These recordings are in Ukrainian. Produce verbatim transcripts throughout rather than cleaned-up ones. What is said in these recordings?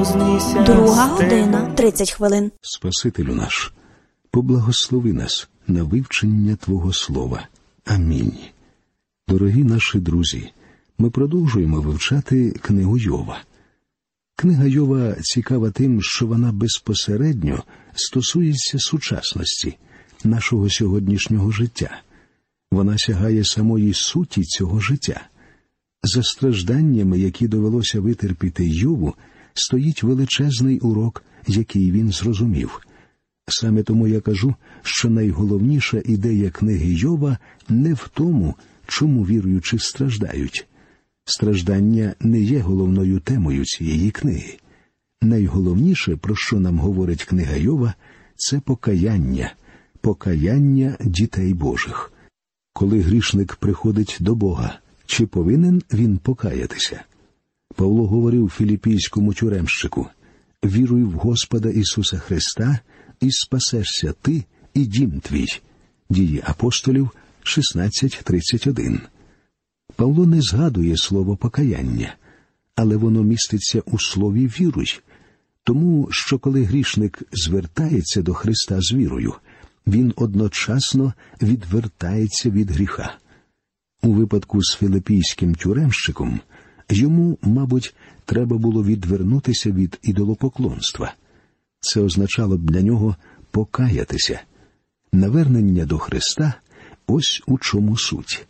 Друга година, тридцять хвилин. Спасителю наш, поблагослови нас на вивчення Твого Слова. Амінь. Дорогі наші друзі, ми продовжуємо вивчати книгу Йова. Книга Йова цікава тим, що вона безпосередньо стосується сучасності, нашого сьогоднішнього життя. Вона сягає самої суті цього життя. За стражданнями, які довелося витерпіти Йову, стоїть величезний урок, який він зрозумів. Саме тому я кажу, що найголовніша ідея книги Йова не в тому, чому віруючі страждають. Страждання не є головною темою цієї книги. Найголовніше, про що нам говорить книга Йова, це покаяння, покаяння дітей Божих. Коли грішник приходить до Бога, чи повинен він покаятися? Павло говорив філіппійському тюремщику: «Віруй в Господа Ісуса Христа, і спасешся ти і дім твій». Дії апостолів шістнадцять тридцять один. Павло не згадує слово «покаяння», але воно міститься у слові «віруй», тому що коли грішник звертається до Христа з вірою, він одночасно відвертається від гріха. У випадку з філіппійським тюремщиком йому, мабуть, треба було відвернутися від ідолопоклонства. Це означало б для нього покаятися. Навернення до Христа – ось у чому суть.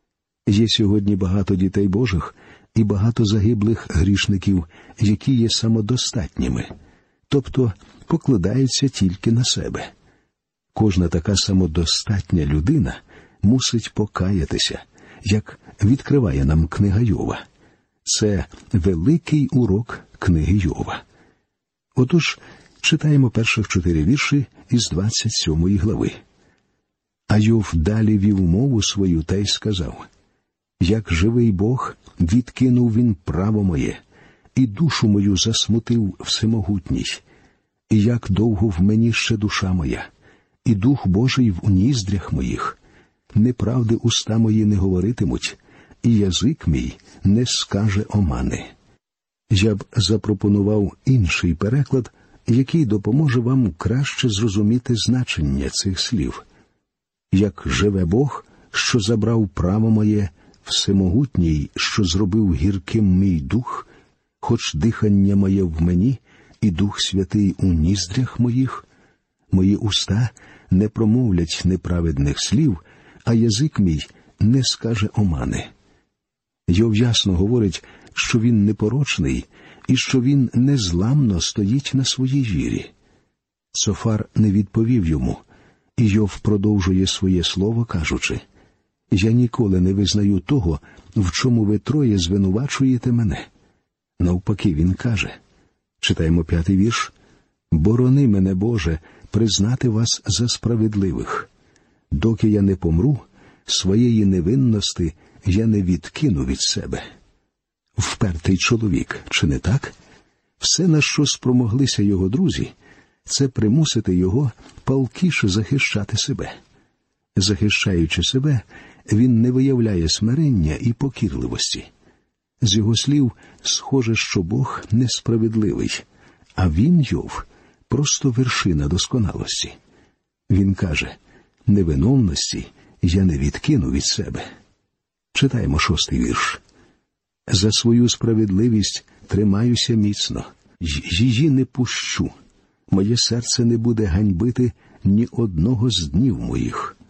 Є сьогодні багато дітей Божих і багато загиблих грішників, які є самодостатніми, тобто покладаються тільки на себе. Кожна така самодостатня людина мусить покаятися, як відкриває нам книга Йова. Це великий урок книги Йова. Отож, читаємо перших чотири вірші із двадцять сьомої глави. А Йов далі вів мову свою та й сказав: «Як живий Бог, відкинув він право моє, і душу мою засмутив всемогутній. І як довго в мені ще душа моя, і Дух Божий в ніздрях моїх. Неправди уста мої не говоритимуть, і язик мій не скаже омани». Я б запропонував інший переклад, який допоможе вам краще зрозуміти значення цих слів. «Як живе Бог, що забрав право моє, всемогутній, що зробив гірким мій дух, хоч дихання моє в мені, і Дух Святий у ніздрях моїх, мої уста не промовлять неправедних слів, а язик мій не скаже омани». Йов ясно говорить, що він непорочний і що він незламно стоїть на своїй вірі. Цофар не відповів йому, і Йов продовжує своє слово, кажучи: «Я ніколи не визнаю того, в чому ви троє звинувачуєте мене». Навпаки, він каже, читаємо п'ятий вірш: «Борони мене, Боже, признати вас за справедливих. Доки я не помру, своєї невинності я не відкину від себе». Впертий чоловік, чи не так? Все, на що спромоглися його друзі, це примусити його палкіше захищати себе. Захищаючи себе, він не виявляє смирення і покірливості. З його слів, схоже, що Бог несправедливий, а він, Йов, просто вершина досконалості. Він каже: «Невиновності я не відкину від себе». Читаємо шостий вірш. «За свою справедливість тримаюся міцно, її не пущу. Моє серце не буде ганьбити ні одного з днів моїх».